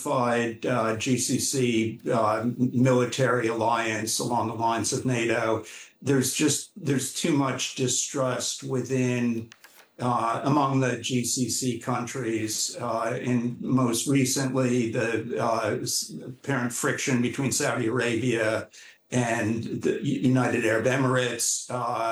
unified GCC military alliance along the lines of NATO. There's too much distrust within among the GCC countries, and most recently the apparent friction between Saudi Arabia and the United Arab Emirates.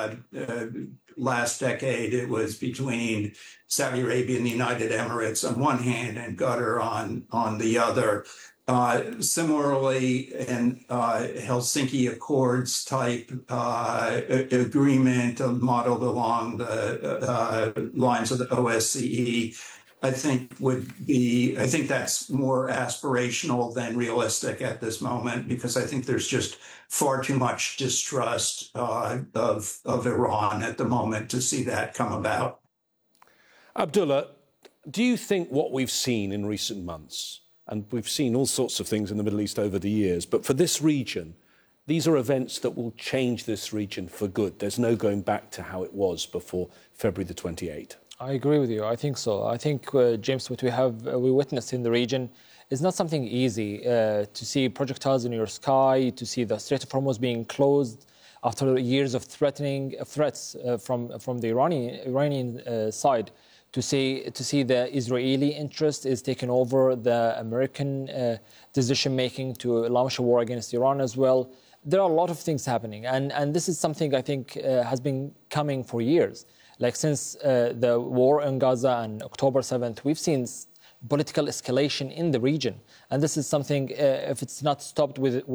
Last decade, it was between Saudi Arabia and the United Emirates on one hand and Qatar on the other. Similarly, an Helsinki Accords type agreement modeled along the lines of the OSCE, I think that's more aspirational than realistic at this moment, because I think there's just far too much distrust of Iran at the moment to see that come about. Abdullah, do you think what we've seen in recent months, and we've seen all sorts of things in the Middle East over the years, but for this region, these are events that will change this region for good? There's no going back to how it was before February the 28th. I agree with you. I think so. I think, James, what we witnessed in the region is not something easy. To see projectiles in your sky, to see the Strait of Hormuz being closed after years of threats from the Iranian side, to see the Israeli interest is taking over the American decision-making to launch a war against Iran as well. There are a lot of things happening, and this is something I think has been coming for years. Like since the war in Gaza on October 7th, we've seen political escalation in the region. And this is something, if it's not stopped with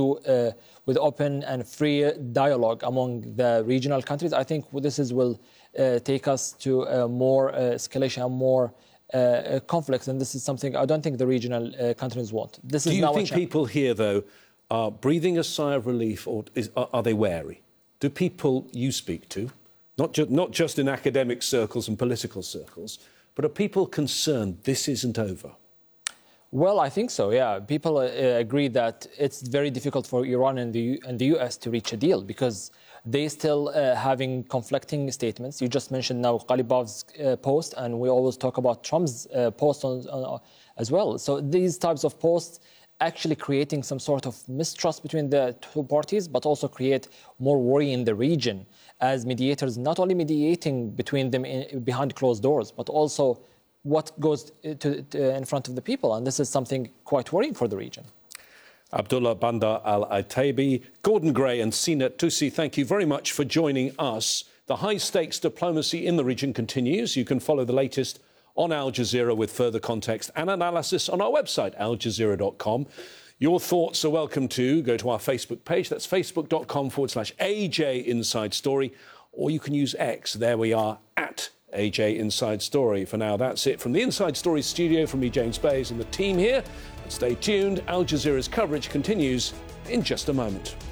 open and free dialogue among the regional countries, I think will take us to more escalation and more conflicts. And this is something I don't think the regional countries want. Do you think people here, though, are breathing a sigh of relief, or are they wary? Do people you speak to, not just in academic circles and political circles, but are people concerned this isn't over? Well, I think so, yeah. People agree that it's very difficult for Iran and the US to reach a deal, because they still having conflicting statements. You just mentioned now Ghalibaf's post, and we always talk about Trump's post as well. So these types of posts actually creating some sort of mistrust between the two parties, but also create more worry in the region, as mediators not only mediating between them behind closed doors, but also what goes in front of the people. And this is something quite worrying for the region. Abdullah Bandar Al-Ataibi, Gordon Gray and Sina Tusi, thank you very much for joining us. The high-stakes diplomacy in the region continues. You can follow the latest on Al Jazeera with further context and analysis on our website, aljazeera.com. Your thoughts are welcome too. Go to our Facebook page. That's facebook.com/AJ Inside Story. Or you can use X. There we are, at AJ Inside Story. For now, that's it from the Inside Story studio. From me, James Bays, and the team here. Stay tuned. Al Jazeera's coverage continues in just a moment.